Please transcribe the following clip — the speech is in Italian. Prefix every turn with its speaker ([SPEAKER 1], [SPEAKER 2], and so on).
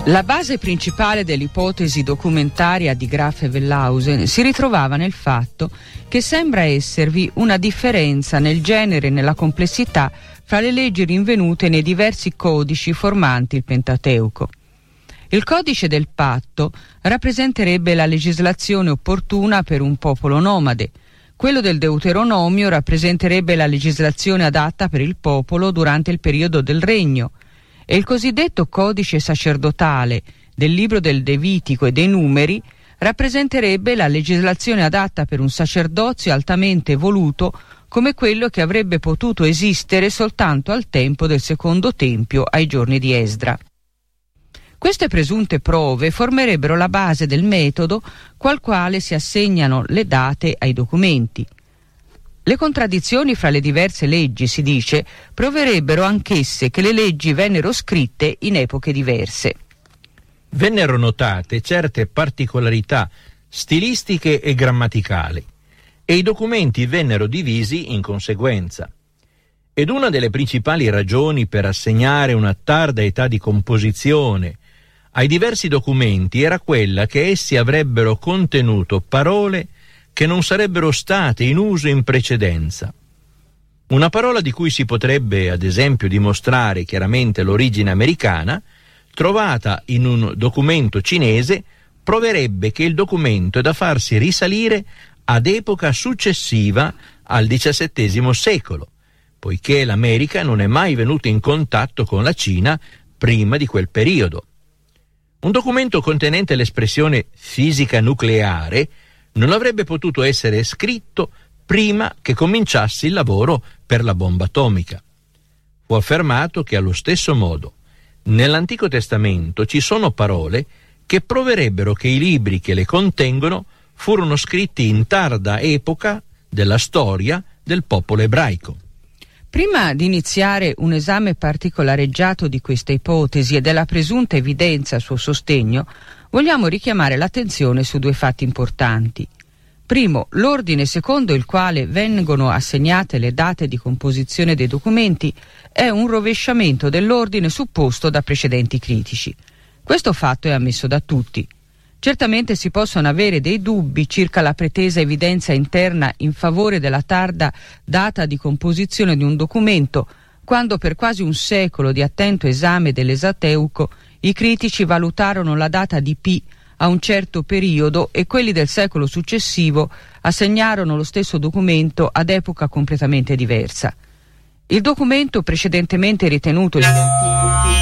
[SPEAKER 1] La base principale dell'ipotesi documentaria di Graff e Wellhausen si ritrovava nel fatto che sembra esservi una differenza nel genere e nella complessità fra le leggi rinvenute nei diversi codici formanti il Pentateuco. Il codice del patto rappresenterebbe la legislazione opportuna per un popolo nomade. Quello del Deuteronomio rappresenterebbe la legislazione adatta per il popolo durante il periodo del regno. E il cosiddetto codice sacerdotale del libro del Levitico e dei Numeri rappresenterebbe la legislazione adatta per un sacerdozio altamente evoluto come quello che avrebbe potuto esistere soltanto al tempo del secondo tempio ai giorni di Esdra. Queste presunte prove formerebbero la base del metodo col quale si assegnano le date ai documenti. Le contraddizioni fra le diverse leggi, si dice, proverebbero anch'esse che le leggi vennero scritte in epoche diverse.
[SPEAKER 2] Vennero notate certe particolarità stilistiche e grammaticali e i documenti vennero divisi in conseguenza. Ed una delle principali ragioni per assegnare una tarda età di composizione ai diversi documenti era quella che essi avrebbero contenuto parole che non sarebbero state in uso in precedenza. Una parola di cui si potrebbe, ad esempio, dimostrare chiaramente l'origine americana, trovata in un documento cinese, proverebbe che il documento è da farsi risalire ad epoca successiva al XVII secolo, poiché l'America non è mai venuta in contatto con la Cina prima di quel periodo. Un documento contenente l'espressione fisica nucleare non avrebbe potuto essere scritto prima che cominciasse il lavoro per la bomba atomica. Fu affermato che allo stesso modo nell'Antico Testamento ci sono parole che proverebbero che i libri che le contengono furono scritti in tarda epoca della storia del popolo ebraico.
[SPEAKER 1] Prima di iniziare un esame particolareggiato di questa ipotesi e della presunta evidenza a suo sostegno, vogliamo richiamare l'attenzione su due fatti importanti. Primo, l'ordine secondo il quale vengono assegnate le date di composizione dei documenti è un rovesciamento dell'ordine supposto da precedenti critici. Questo fatto è ammesso da tutti. Certamente si possono avere dei dubbi circa la pretesa evidenza interna in favore della tarda data di composizione di un documento, quando per quasi un secolo di attento esame dell'Esateuco i critici valutarono la data di P a un certo periodo e quelli del secolo successivo assegnarono lo stesso documento ad epoca completamente diversa. Il documento precedentemente ritenuto